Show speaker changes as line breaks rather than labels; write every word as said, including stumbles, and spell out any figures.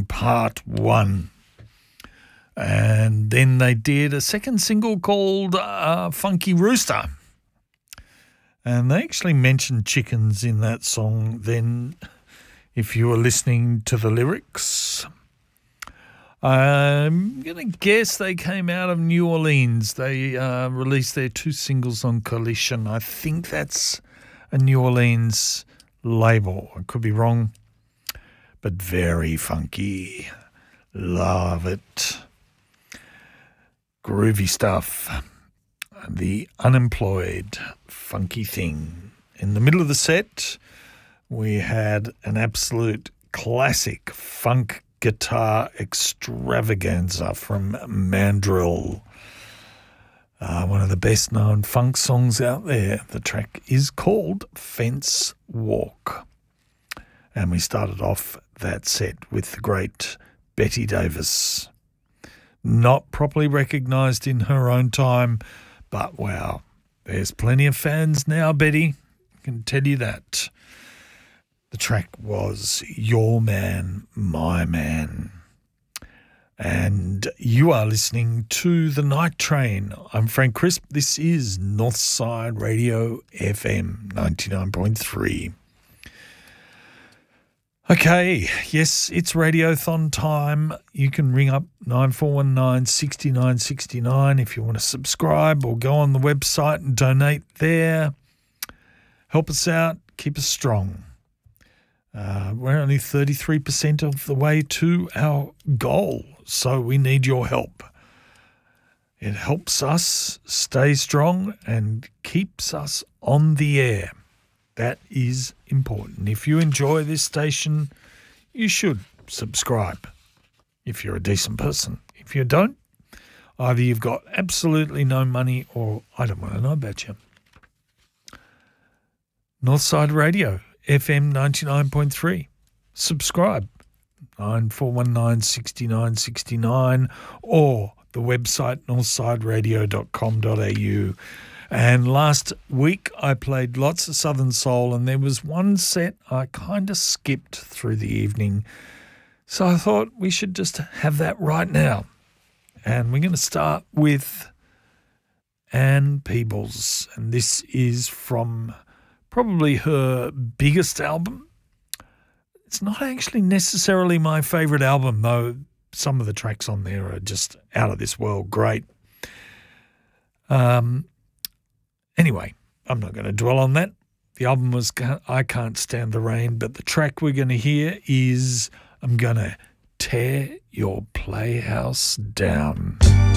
Song Part one. And then they did a second single called uh, Funky Rooster. And they actually mentioned chickens in that song then, if you were listening to the lyrics. I'm going to guess they came out of New Orleans. They uh, released their two singles on Coalition. I think that's a New Orleans label. I could be wrong, but very funky. Love it. Groovy stuff. The Unemployed, Funky Thing. In the middle of the set, we had an absolute classic funk guitar extravaganza from Mandrill. Uh, one of the best-known funk songs out there. The track is called Fence Walk. And we started off that set with the great Betty Davis. Not properly recognised in her own time, but wow, there's plenty of fans now, Betty. I can tell you that. The track was Your Man, My Man. And you are listening to The Night Train. I'm Frank Crisp. This is Northside Radio F M ninety-nine point three. Okay, yes, it's Radiothon time. You can ring up nine four one nine, six nine six nine if you want to subscribe, or go on the website and donate there. Help us out, keep us strong. Uh, we're only thirty-three percent of the way to our goal, so we need your help. It helps us stay strong and keeps us on the air. That is important. If you enjoy this station, you should subscribe if you're a decent person. If you don't, either you've got absolutely no money or I don't want to know about you. Northside Radio, F M ninety-nine point three. Subscribe, nine four one nine, six nine six nine, or the website northside radio dot com dot a u. And last week I played lots of Southern Soul, and there was one set I kind of skipped through the evening. So I thought we should just have that right now. And we're going to start with Ann Peebles. And this is from probably her biggest album. It's not actually necessarily my favourite album, though some of the tracks on there are just out of this world great. Um... Anyway, I'm not going to dwell on that. The album was I Can't Stand the Rain, but the track we're going to hear is I'm going to Tear Your Playhouse Down.